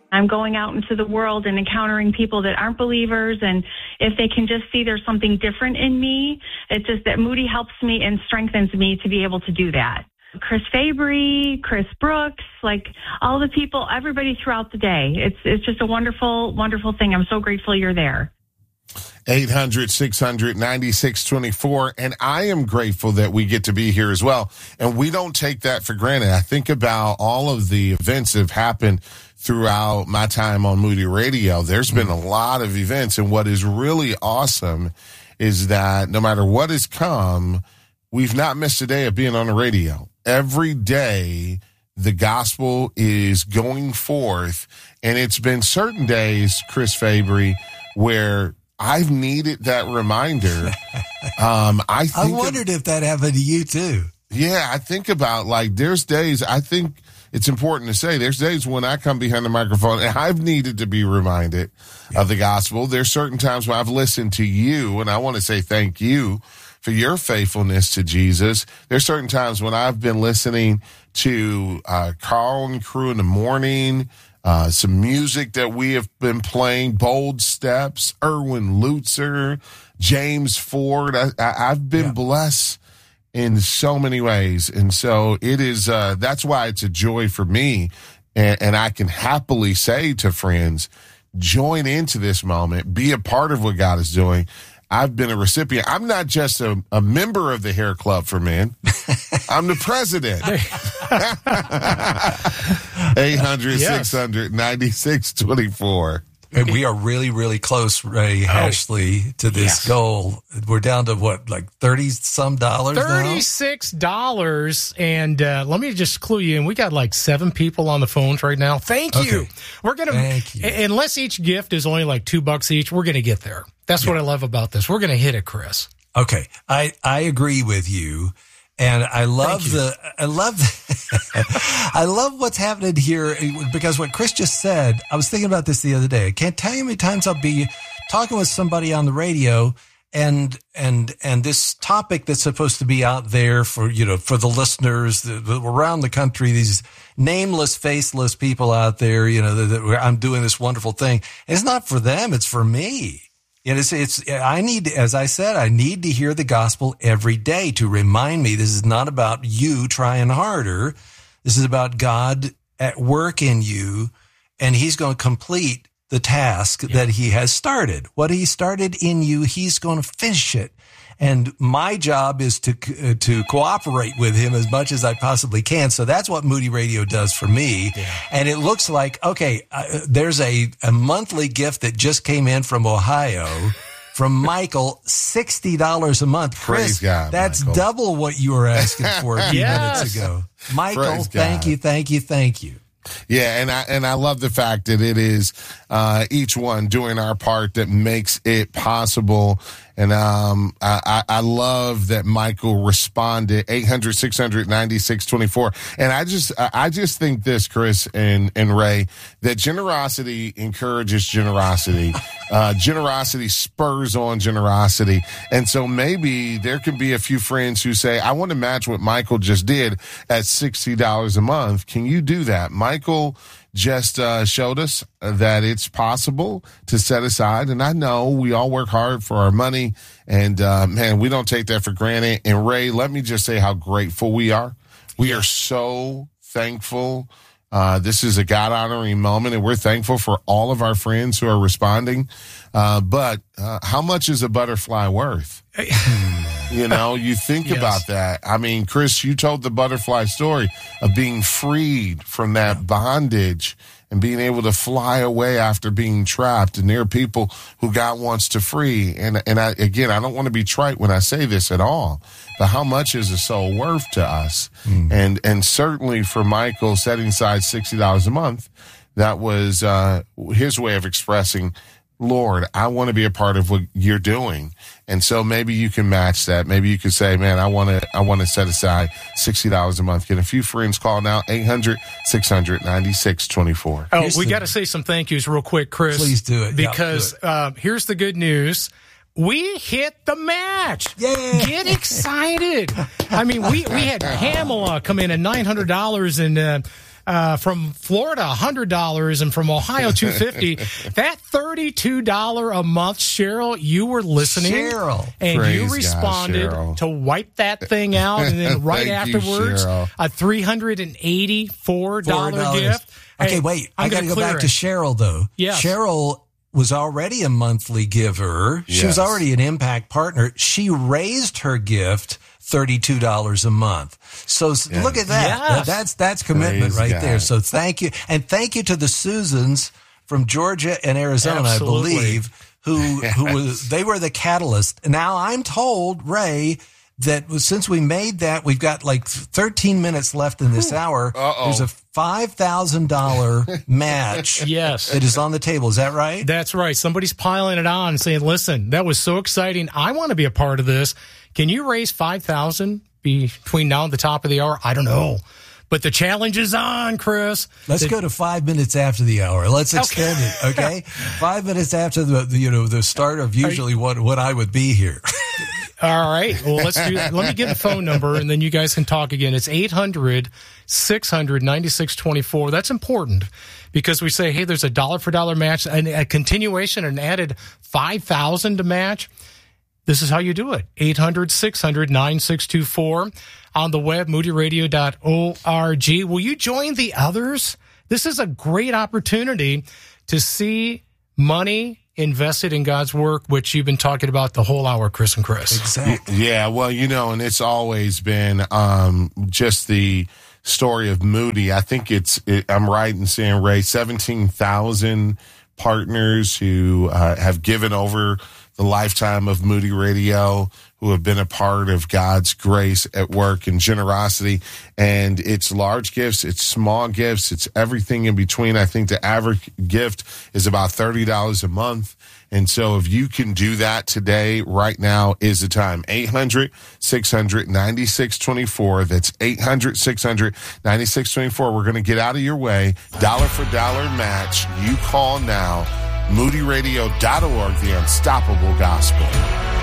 I'm going out into the world and encountering people that aren't believers. And if they can just see there's something different in me, it's just that Moody helps me and strengthens me to be able to do that. Chris Fabry, Chris Brooks, like all the people, everybody throughout the day. It's just a wonderful, wonderful thing. I'm so grateful you're there. 800-600-9624. And I am grateful that we get to be here as well. And we don't take that for granted. I think about all of the events that have happened throughout my time on Moody Radio. There's been a lot of events. And what is really awesome is that no matter what has come, we've not missed a day of being on the radio. Every day, the gospel is going forth. And it's been certain days, Chris Fabry, where I've needed that reminder. I wondered if that happened to you too. Yeah, I think about there's days, I think it's important to say, there's days when I come behind the microphone and I've needed to be reminded of the gospel. There's certain times when I've listened to you, and I want to say thank you for your faithfulness to Jesus. There's certain times when I've been listening to Carl and crew in the morning, some music that we have been playing, Bold Steps, Erwin Lutzer, James Ford. I've been blessed in so many ways. And so it is, that's why it's a joy for me. And I can happily say to friends, join into this moment, be a part of what God is doing. I've been a recipient. I'm not just a member of the Hair Club for Men. I'm the president. 800-600-9624. And we are really, really close, Ray Ashley, to this goal. We're down to what, like $30-some $36. And let me just clue you in. We got like 7 people on the phones right now. Thank you. We're going to, unless each gift is only like $2 each, we're going to get there. That's what I love about this. We're going to hit it, Chris. Okay. I agree with you. And I love I love what's happening here, because what Chris just said, I was thinking about this the other day. I can't tell you how many times I'll be talking with somebody on the radio and this topic that's supposed to be out there for the listeners around the country, these nameless, faceless people out there, that I'm doing this wonderful thing. And it's not for them. It's for me. And I need, as I said, I need to hear the gospel every day to remind me this is not about you trying harder. This is about God at work in you, and he's going to complete the task that he has started. What he started in you, he's going to finish it. And my job is to cooperate with him as much as I possibly can. So that's what Moody Radio does for me. Yeah. And it looks like, there's a monthly gift that just came in from Ohio from Michael, $60 a month. Chris, praise God, that's Michael. Double what you were asking for a few minutes ago. Michael, thank you. Yeah, and I love the fact that it is each one doing our part that makes it possible. And I love that Michael responded, 800-600-9624. And I just think this, Chris and Ray, that generosity encourages generosity. Generosity spurs on generosity. And so maybe there could be a few friends who say, I want to match what Michael just did at $60 a month. Can you do that? Michael just showed us that it's possible to set aside. And I know we all work hard for our money, and man, we don't take that for granted. And Ray, let me just say how grateful we are. We are so thankful. This is a God-honoring moment, and we're thankful for all of our friends who are responding. But how much is a butterfly worth? You think about that. I mean, Chris, you told the butterfly story of being freed from that bondage and being able to fly away after being trapped. And there are people who God wants to free. And I don't want to be trite when I say this at all, but how much is a soul worth to us? And certainly for Michael, setting aside $60 a month, that was his way of expressing, Lord, I want to be a part of what you're doing. And so maybe you can match that. Maybe you could say, man, I want to set aside $60 a month. Get a few friends call now, 800-600-9624. Oh, we got to say some thank yous real quick, Chris. Please do it. Because here's the good news. We hit the match. Yay. Get excited. I mean, we had Pamela come in at $900 and From Florida, $100, and from Ohio, $250. That $32 a month, Cheryl, you were listening. Cheryl. And Praise you responded God, to wipe that thing out, and then right afterwards, you, a $384 gift. Okay, Hey, wait. I'm I got to gonna go back clear to it. Cheryl, though. Yes. Cheryl was already a monthly giver. She was Yes. already an impact partner. She raised her gift $32 a month. So look at that. Yes. That's commitment Praise right God. there. So thank you. And thank you to the Susans from Georgia and Arizona, Absolutely. I believe, who they were the catalyst. Now I'm told, Ray, that since we made that, we've got like 13 minutes left in this hour. There's a $5,000 match Yes. that is on the table. Is that right? That's right. Somebody's piling it on and saying, listen, that was so exciting. I want to be a part of this. Can you raise $5,000 between now and the top of the hour? I don't know. But the challenge is on, Chris. Let's go to 5 minutes after the hour. Let's extend it, okay? 5 minutes after the start of usually what I would be here. All right. Well, let's do that. Let me get the phone number, and then you guys can talk again. It's 800-600-9624. That's important because we say, hey, there's a dollar-for-dollar match, and a continuation, an added $5,000 to match. This is how you do it. 800-600-9624. On the web, moodyradio.org. Will you join the others? This is a great opportunity to see money invested in God's work, which you've been talking about the whole hour, Chris and Chris. Exactly. Yeah, well, and it's always been just the story of Moody. I think I'm right in saying, Ray, 17,000 partners who have given over the lifetime of Moody Radio, who have been a part of God's grace at work and generosity. And it's large gifts, it's small gifts, it's everything in between. I think the average gift is about $30 a month. And so if you can do that today, right now is the time. 800-600-9624. That's 800-600-9624. We're going to get out of your way. Dollar for dollar match. You call now. MoodyRadio.org, the unstoppable gospel.